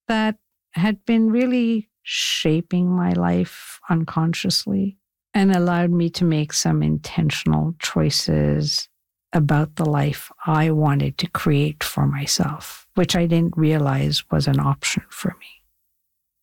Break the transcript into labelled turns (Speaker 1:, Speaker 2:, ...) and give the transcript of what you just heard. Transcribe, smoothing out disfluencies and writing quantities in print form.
Speaker 1: that had been really shaping my life unconsciously and allowed me to make some intentional choices about the life I wanted to create for myself, which I didn't realize was an option for me.